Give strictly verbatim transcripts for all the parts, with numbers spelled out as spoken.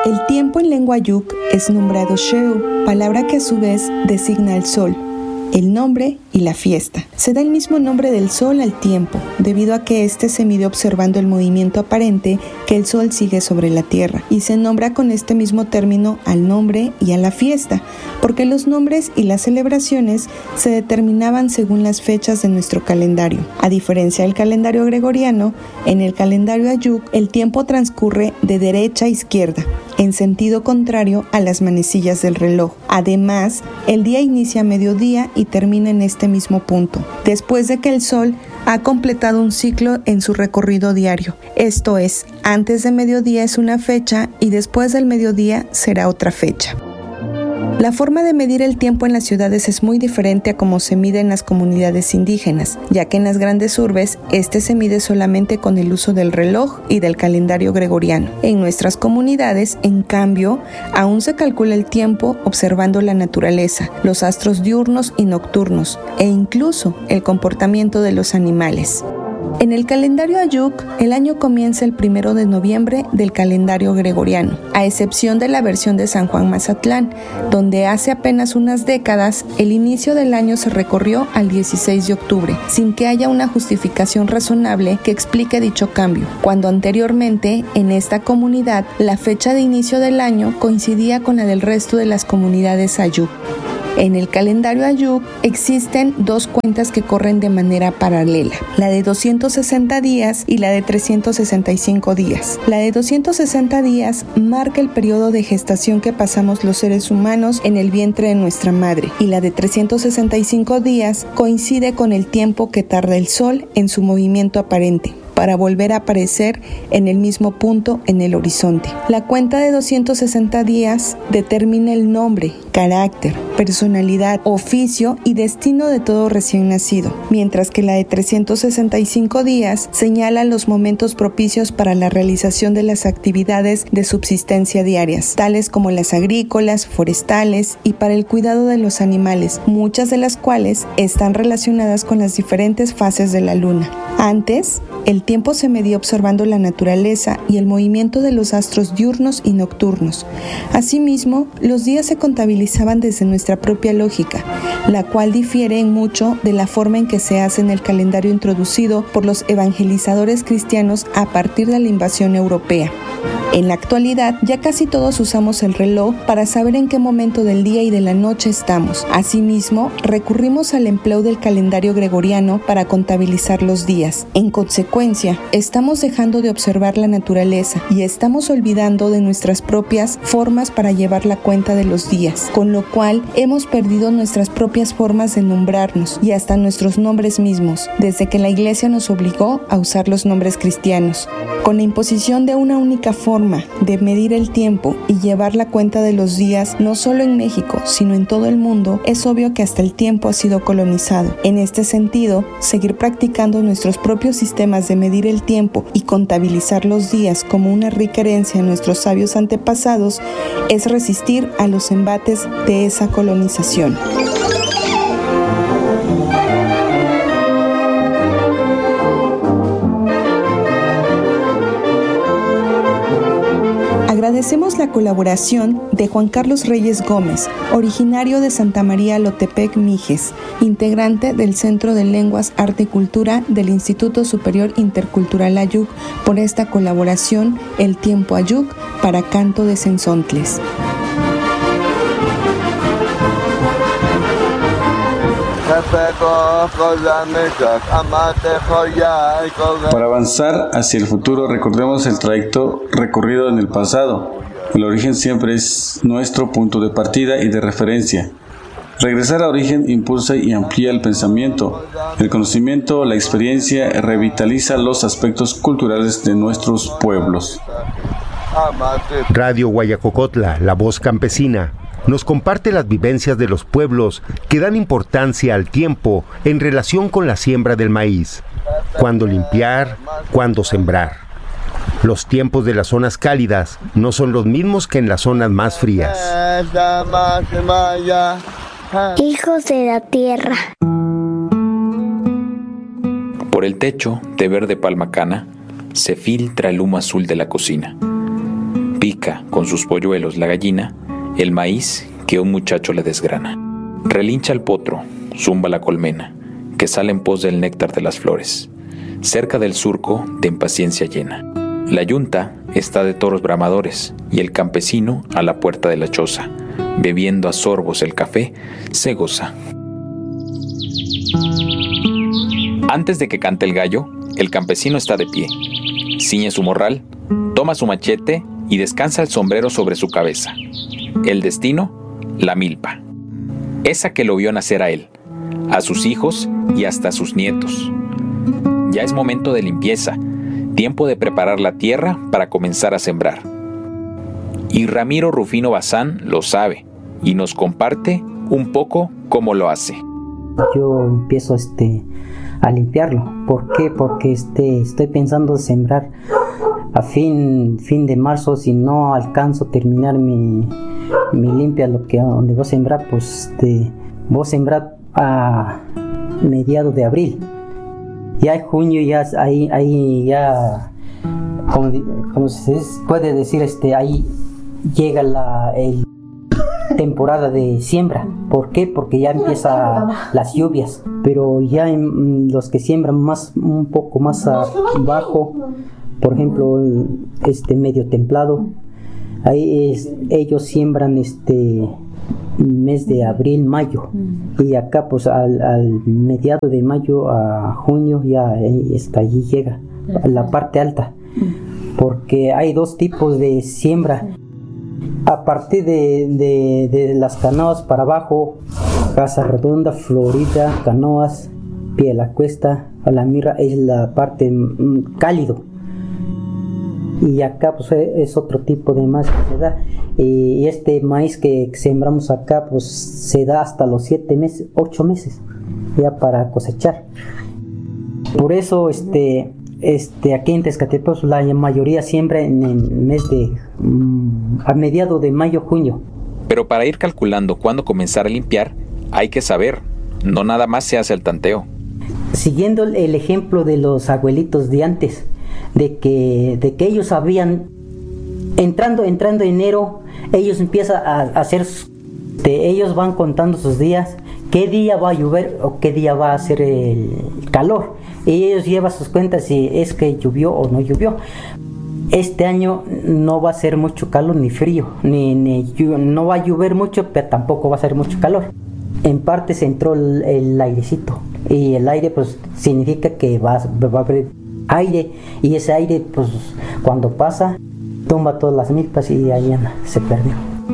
El tiempo en lengua yuk es nombrado Sheu, palabra que a su vez designa el sol, el nombre y la fiesta. Se da el mismo nombre del sol al tiempo, debido a que éste se mide observando el movimiento aparente que el sol sigue sobre la tierra, y se nombra con este mismo término al nombre y a la fiesta, porque los nombres y las celebraciones se determinaban según las fechas de nuestro calendario. A diferencia del calendario gregoriano, en el calendario ayuk el tiempo transcurre de derecha a izquierda, en sentido contrario a las manecillas del reloj. Además, el día inicia a mediodía y termina en este mismo punto, después de que el sol ha completado un ciclo en su recorrido diario. Esto es, antes de mediodía es una fecha y después del mediodía será otra fecha. La forma de medir el tiempo en las ciudades es muy diferente a cómo se mide en las comunidades indígenas, ya que en las grandes urbes este se mide solamente con el uso del reloj y del calendario gregoriano. En nuestras comunidades, en cambio, aún se calcula el tiempo observando la naturaleza, los astros diurnos y nocturnos, e incluso el comportamiento de los animales. En el calendario ayuk, el año comienza el primero de noviembre del calendario gregoriano, a excepción de la versión de San Juan Mazatlán, donde hace apenas unas décadas el inicio del año se recorrió al dieciséis de octubre, sin que haya una justificación razonable que explique dicho cambio, cuando anteriormente en esta comunidad la fecha de inicio del año coincidía con la del resto de las comunidades ayuk. En el calendario ayuk existen dos cuentas que corren de manera paralela, la de doscientos sesenta días y la de trescientos sesenta y cinco días. La de doscientos sesenta días marca el periodo de gestación que pasamos los seres humanos en el vientre de nuestra madre, y la de trescientos sesenta y cinco días coincide con el tiempo que tarda el sol en su movimiento aparente, para volver a aparecer en el mismo punto en el horizonte. La cuenta de doscientos sesenta días determina el nombre, carácter, personalidad, oficio y destino de todo recién nacido, mientras que la de trescientos sesenta y cinco días señala los momentos propicios para la realización de las actividades de subsistencia diarias, tales como las agrícolas, forestales y para el cuidado de los animales, muchas de las cuales están relacionadas con las diferentes fases de la luna. Antes, el tiempo se medía observando la naturaleza y el movimiento de los astros diurnos y nocturnos. Asimismo, los días se contabilizaban desde nuestra propia lógica, la cual difiere en mucho de la forma en que se hace en el calendario introducido por los evangelizadores cristianos a partir de la invasión europea. En la actualidad, ya casi todos usamos el reloj para saber en qué momento del día y de la noche estamos. Asimismo, recurrimos al empleo del calendario gregoriano para contabilizar los días. En consecuencia, estamos dejando de observar la naturaleza y estamos olvidando de nuestras propias formas para llevar la cuenta de los días, con lo cual hemos perdido nuestras propias formas de nombrarnos y hasta nuestros nombres mismos, desde que la Iglesia nos obligó a usar los nombres cristianos. Con la imposición de una única forma de medir el tiempo y llevar la cuenta de los días, no solo en México, sino en todo el mundo, es obvio que hasta el tiempo ha sido colonizado. En este sentido, seguir practicando nuestros propios sistemas de medir el tiempo y contabilizar los días como una rica herencia de nuestros sabios antepasados es resistir a los embates de esa colonización. Agradecemos la colaboración de Juan Carlos Reyes Gómez, originario de Santa María Lotepec, Mijes, integrante del Centro de Lenguas, Arte y Cultura del Instituto Superior Intercultural Ayuk, por esta colaboración El Tiempo Ayuk para Canto de Cenzontles. Para avanzar hacia el futuro, recordemos el trayecto recorrido en el pasado. El origen siempre es nuestro punto de partida y de referencia. Regresar al origen impulsa y amplía el pensamiento. El conocimiento, la experiencia, revitaliza los aspectos culturales de nuestros pueblos. Radio Guayacocotla, la voz campesina, nos comparte las vivencias de los pueblos que dan importancia al tiempo en relación con la siembra del maíz. Cuándo limpiar, cuándo sembrar. Los tiempos de las zonas cálidas no son los mismos que en las zonas más frías. Hijos de la tierra. Por el techo, de verde palma cana, se filtra el humo azul de la cocina. Pica con sus polluelos la gallina el maíz que un muchacho le desgrana. Relincha el potro, zumba la colmena, que sale en pos del néctar de las flores, cerca del surco de impaciencia llena. La yunta está de toros bramadores y el campesino a la puerta de la choza, bebiendo a sorbos el café, se goza. Antes de que cante el gallo, el campesino está de pie, ciñe su morral, toma su machete y descansa el sombrero sobre su cabeza. El destino, la milpa, esa que lo vio nacer a él, a sus hijos y hasta a sus nietos. Ya es momento de limpieza, tiempo de preparar la tierra para comenzar a sembrar. Y Ramiro Rufino Bazán lo sabe y nos comparte un poco cómo lo hace. Yo empiezo este, a limpiarlo. ¿Por qué? Porque este, estoy pensando sembrar a fin, fin de marzo. Si no alcanzo a terminar mi, mi limpia, lo que, donde voy a sembrar, pues este, voy a sembrar a mediados de abril. Ya en junio, ya ahí, ahí ya, como, como se puede decir, este, ahí llega la el temporada de siembra. ¿Por qué? Porque ya empiezan las lluvias. Pero ya en, los que siembran más, un poco más abajo, por ejemplo, este medio templado, ahí es, ellos siembran este mes de abril, mayo, y acá pues al, al mediado de mayo a junio ya hasta allí llega a la parte alta, porque hay dos tipos de siembra. A partir de, de, de las canoas para abajo, Casa Redonda, Florida, Canoas, Pie de la Cuesta, Alamira, es la parte mm, cálido. Y acá pues es otro tipo de maíz que se da. Y este maíz que sembramos acá pues se da hasta los siete meses, ocho meses ya para cosechar. Por eso este, este aquí en Tezcatepec la mayoría siembra en el mes de um, a mediados de mayo, junio. Pero para ir calculando cuándo comenzar a limpiar, hay que saber, no nada más se hace el tanteo. Siguiendo el ejemplo de los abuelitos de antes, de que, de que ellos sabían, entrando, entrando enero, ellos empiezan a, a hacer, de, ellos van contando sus días, qué día va a llover o qué día va a hacer el calor, y ellos llevan sus cuentas si es que llovió o no llovió. Este año no va a ser mucho calor ni frío, ni, ni no va a llover mucho, pero tampoco va a ser mucho calor. En parte se entró el, el airecito, y el aire pues significa que va, va a haber aire, y ese aire pues cuando pasa tumba todas las milpas y ahí anda, se perdió.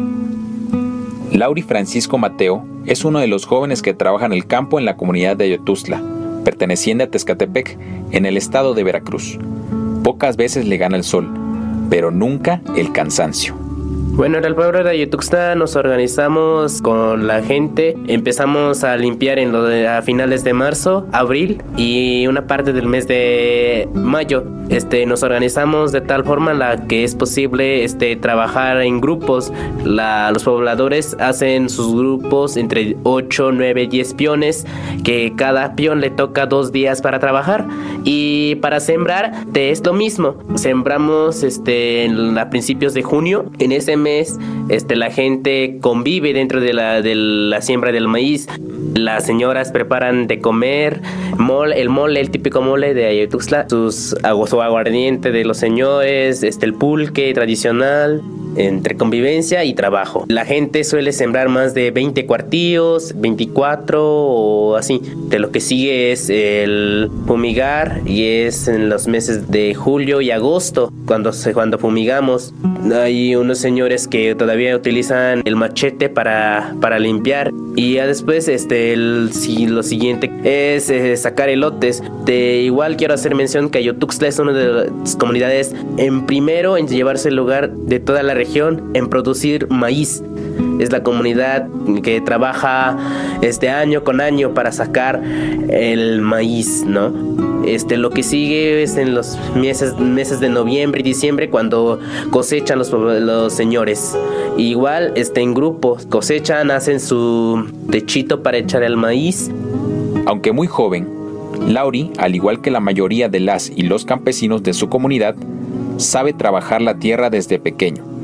Lauri Francisco Mateo es uno de los jóvenes que trabaja en el campo en la comunidad de Ayotuzla, perteneciente a Tezcatepec, en el estado de Veracruz. Pocas veces le gana el sol, pero nunca el cansancio. Bueno, en el pueblo de Ayotuzla nos organizamos con la gente, empezamos a limpiar en lo de, a finales de marzo, abril y una parte del mes de mayo. Este, nos organizamos de tal forma en la que es posible este, trabajar en grupos. La, los pobladores hacen sus grupos entre ocho, nueve, diez peones, que cada peón le toca dos días para trabajar. Y para sembrar es lo mismo, sembramos este, en, a principios de junio. En ese mes este, la gente convive dentro de la, de la siembra del maíz. Las señoras preparan de comer mole, el mole, el típico mole de Ayotuzla, sus, su aguardiente de los señores, este, el pulque tradicional, entre convivencia y trabajo. La gente suele sembrar más de veinte cuartillos, veinticuatro o así. De lo que sigue es el fumigar, y es en los meses de julio y agosto cuando, se, cuando fumigamos. Hay unos señores que todavía utilizan el machete para, para limpiar. Y ya después este, el, si, lo siguiente es eh, sacar elotes. De, igual quiero hacer mención que Ayotuzla es una de las comunidades en primero en llevarse el lugar de toda la región en producir maíz. Es la comunidad que trabaja este año con año para sacar el maíz, ¿no? Este, lo que sigue es en los meses, meses de noviembre y diciembre cuando cosechan los, los señores. Igual este, en grupos cosechan, hacen su techito para echar el maíz. Aunque muy joven, Lauri, al igual que la mayoría de las y los campesinos de su comunidad, sabe trabajar la tierra desde pequeño.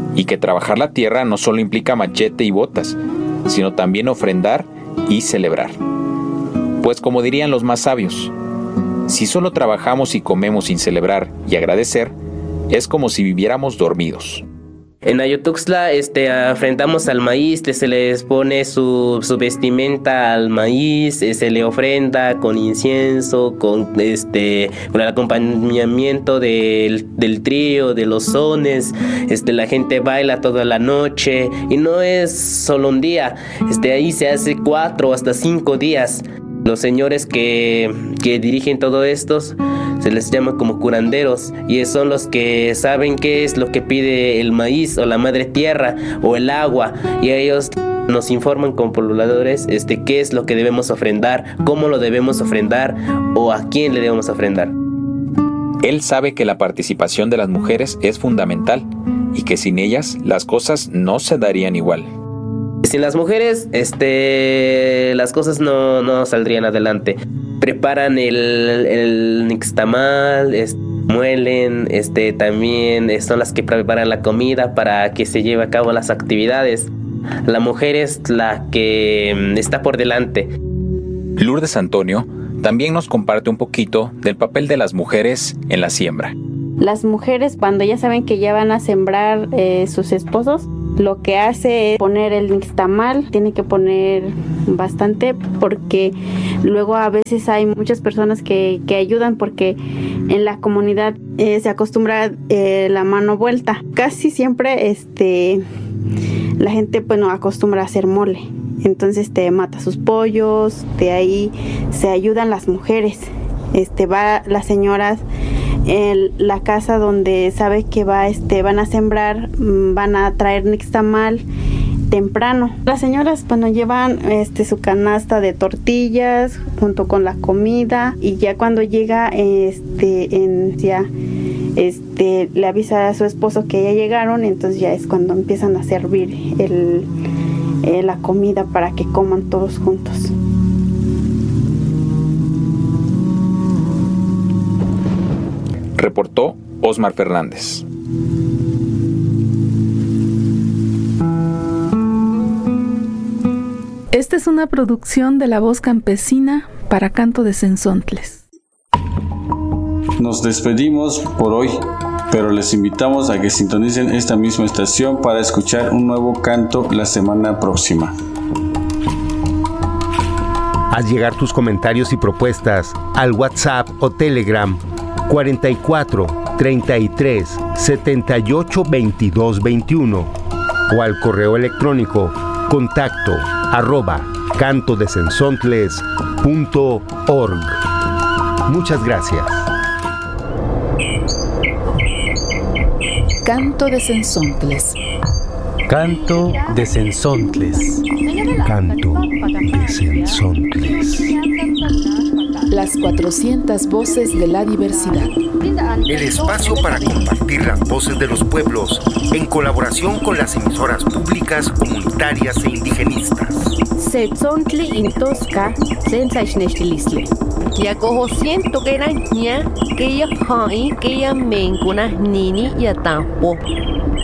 y que trabajar la tierra no solo implica machete y botas, sino también ofrendar y celebrar. Pues como dirían los más sabios, si solo trabajamos y comemos sin celebrar y agradecer, es como si viviéramos dormidos. En Ayotuxtla este, afrentamos al maíz, se les pone su, su vestimenta al maíz, se le ofrenda con incienso, con, este, con el acompañamiento del, del trío, de los sones, este, la gente baila toda la noche y no es solo un día, este, ahí se hace cuatro hasta cinco días. Los señores que, que dirigen todo esto se les llama como curanderos y son los que saben qué es lo que pide el maíz o la madre tierra o el agua y ellos nos informan como pobladores este, qué es lo que debemos ofrendar, cómo lo debemos ofrendar o a quién le debemos ofrendar. Él sabe que la participación de las mujeres es fundamental y que sin ellas las cosas no se darían igual. Sin las mujeres, este, las cosas no, no saldrían adelante. Preparan el, el nixtamal, es, muelen, este, también son las que preparan la comida para que se lleve a cabo las actividades. La mujer es la que está por delante. Lourdes Antonio también nos comparte un poquito del papel de las mujeres en la siembra. Las mujeres, cuando ya saben que ya van a sembrar eh, sus esposos, lo que hace es poner el nixtamal, tiene que poner bastante porque luego a veces hay muchas personas que, que ayudan porque en la comunidad eh, se acostumbra eh, la mano vuelta. Casi siempre este, la gente pues, no acostumbra a hacer mole, entonces te mata sus pollos, de ahí se ayudan las mujeres, este, va las señoras en la casa donde sabe que va, este, van a sembrar, van a traer nixtamal temprano. Las señoras, bueno, llevan este, su canasta de tortillas junto con la comida y ya cuando llega, este, en, ya, este, le avisa a su esposo que ya llegaron, entonces ya es cuando empiezan a servir el, eh, la comida para que coman todos juntos. Reportó Osmar Fernández. Esta es una producción de La Voz Campesina para Canto de Cenzontles. Nos despedimos por hoy, pero les invitamos a que sintonicen esta misma estación para escuchar un nuevo canto la semana próxima. Haz llegar tus comentarios y propuestas al WhatsApp o Telegram cuarenta y cuatro, treinta y tres, setenta y ocho, veintidós, veintiuno o al correo electrónico contacto arroba cantodecenzontles punto org. Muchas gracias. Canto de Cenzontles. Canto de Cenzontles. Canto de Cenzontles. Las cuatrocientas voces de la diversidad. El espacio para compartir las voces de los pueblos en colaboración con las emisoras públicas, comunitarias e indigenistas. Setzontli intosca sensaixnextilistle. Ya cojo siento que era ña, que ya hai, que ya mencuna nini y atampo.